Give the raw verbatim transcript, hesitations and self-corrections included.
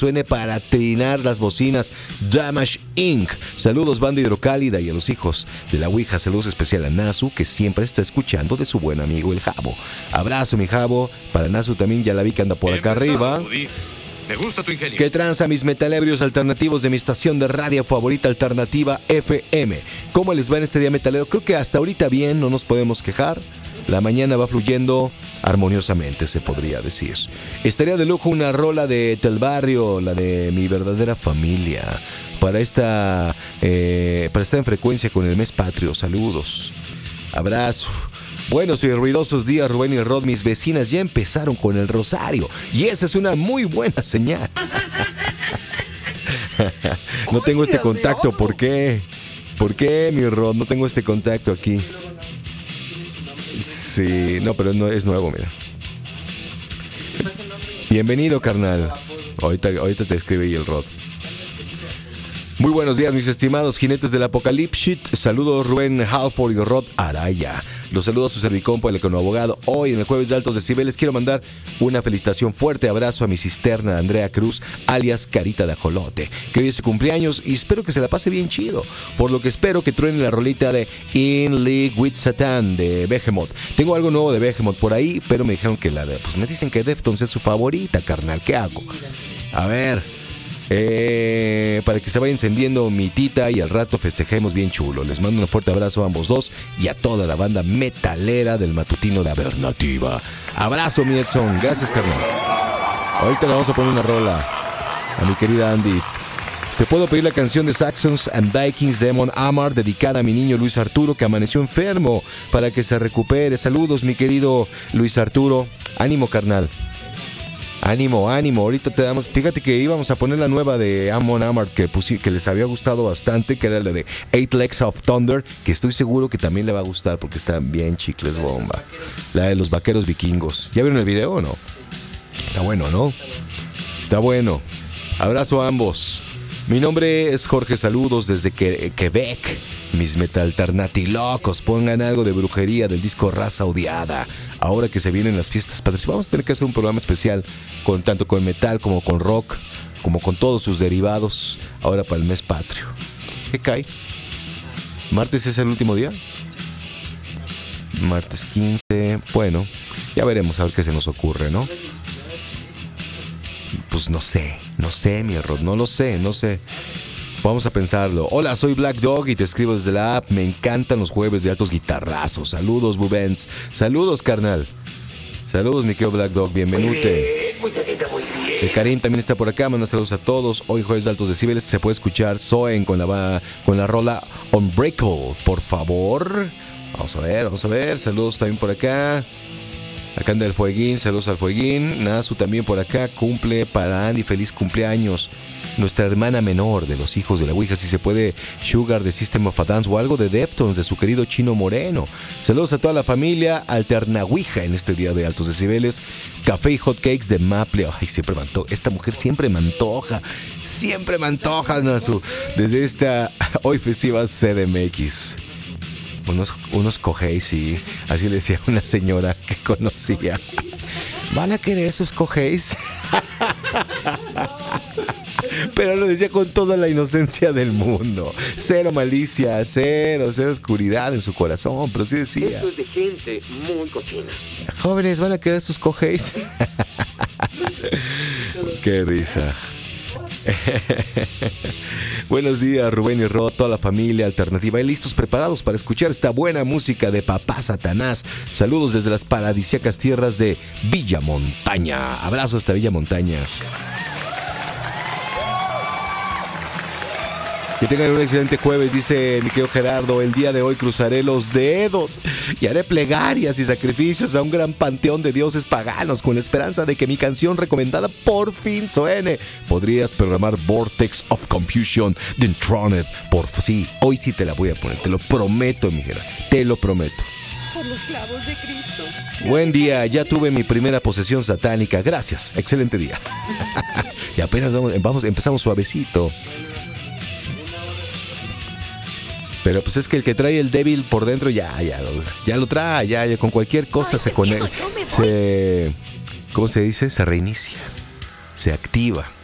suene para trinar las bocinas. Damage incorporated. Saludos, banda hidrocálida, y a los hijos de la Ouija. Saludos especial a Nasu, que siempre está escuchando de su buen amigo el Jabo. Abrazo, mi Jabo. Para Nasu también, ya la vi que anda por acá arriba. Me gusta tu ingenio. ¿Qué tranza, mis metalebrios alternativos de mi estación de radio favorita, Alternativa F M? ¿Cómo les va en este día metalero? Creo que hasta ahorita bien, no nos podemos quejar. La mañana va fluyendo armoniosamente, se podría decir. Estaría de lujo una rola de Tel Barrio, la de Mi Verdadera Familia, para esta, eh, para estar en frecuencia con el mes patrio. Saludos. Abrazo. Buenos y ruidosos días, Rubén y Rod. Mis vecinas ya empezaron con el rosario y esa es una muy buena señal. No tengo este contacto, ¿por qué? ¿Por qué, mi Rod? No tengo este contacto aquí. Sí, no, pero no es nuevo, mira. Bienvenido, carnal. Ahorita, ahorita te escribe ahí el Rod. Muy buenos días, mis estimados jinetes del apocalipsis. Saludos, Rubén Halford y Rod Araya. Los saludo a su servicompo, el econoabogado. Hoy, en el Jueves de Altos Decibeles, quiero mandar una felicitación, fuerte abrazo a mi cisterna Andrea Cruz, alias Carita de Ajolote, que hoy es su cumpleaños y espero que se la pase bien chido. Por lo que espero que truene la rolita de In League with Satan de Behemoth. Tengo algo nuevo de Behemoth por ahí, pero me dijeron que la de... Pues me dicen que Deftones es su favorita, carnal. ¿Qué hago? A ver... Eh, para que se vaya encendiendo mi tita y al rato festejemos bien chulo. Les mando un fuerte abrazo a ambos dos y a toda la banda metalera del matutino de Alternativa. Abrazo, mi Edson. Gracias, carnal. Ahorita le vamos a poner una rola a mi querida Andy. Te puedo pedir la canción de Saxons and Vikings Demon Amar, dedicada a mi niño Luis Arturo, que amaneció enfermo, para que se recupere. Saludos, mi querido Luis Arturo. Ánimo, carnal. Ánimo, ánimo, ahorita te damos. Fíjate que íbamos a poner la nueva de Amon Amarth que, pusi, que les había gustado bastante, que era la de Eight Legs of Thunder, que estoy seguro que también le va a gustar porque está bien chicles bomba. La de los vaqueros vikingos. ¿Ya vieron el video o no? Está bueno, ¿no? Está bueno. Abrazo a ambos. Mi nombre es Jorge, saludos desde que, Quebec. Mis metalternatilocos, pongan algo de brujería del disco Raza Odiada. Ahora que se vienen las fiestas padres, vamos a tener que hacer un programa especial con tanto con metal como con rock, como con todos sus derivados, ahora para el mes patrio. ¿Qué cae? ¿Martes es el último día? Martes quince. Bueno, ya veremos a ver qué se nos ocurre, ¿no? Pues no sé, no sé, mi error, no lo sé, no sé. Vamos a pensarlo. Hola, soy Black Dog y te escribo desde la app. Me encantan los jueves de altos guitarrazos. Saludos, Bubens. Saludos, carnal. Saludos, mi querido Black Dog. Bienvenute. El Karim también está por acá. Manda saludos a todos. Hoy jueves de altos decibeles se puede escuchar Soen con la, con la rola Unbreakable. Por favor. Vamos a ver, vamos a ver. Saludos también por acá. Acá anda el Fueguín. Saludos al Fueguín. Nasu también por acá. Cumple para Andy. Feliz cumpleaños. Nuestra hermana menor de los hijos de la Ouija, si se puede, Sugar de System of a Dance o algo de Deftones de su querido Chino Moreno. Saludos a toda la familia Alternauija en este día de altos decibeles. Café y hotcakes de Maple. Ay, siempre me antoja. Esta mujer siempre me antoja. Siempre me antoja, Nasu. Desde esta hoy festiva C D M X. Unos, unos cogéis, sí. Así le decía una señora que conocía. ¿Van a querer sus cogéis? Pero lo decía con toda la inocencia del mundo. Cero malicia, cero, cero oscuridad en su corazón, pero sí decía. Eso es de gente muy cochina. Jóvenes, ¿van a querer sus cogeis? Qué risa. Buenos días, Rubén y Rod, toda la familia Alternativa y listos, preparados para escuchar esta buena música de Papá Satanás. Saludos desde las paradisíacas tierras de Villa Montaña. Abrazo hasta Villa Montaña. Que tengan un excelente jueves, dice mi querido Gerardo. El día de hoy cruzaré los dedos y haré plegarias y sacrificios a un gran panteón de dioses paganos con la esperanza de que mi canción recomendada por fin suene. Podrías programar Vortex of Confusion de Enthroned. Por sí, hoy sí te la voy a poner, te lo prometo, mi Gerardo, te lo prometo. Por los clavos de Cristo. Buen día, ya tuve mi primera posesión satánica. Gracias, excelente día. Y apenas vamos, vamos empezamos suavecito. Pero pues es que el que trae el débil por dentro ya, ya, lo, ya lo trae, ya, ya con cualquier cosa se conecta, se, ¿cómo se dice? Se reinicia, se activa.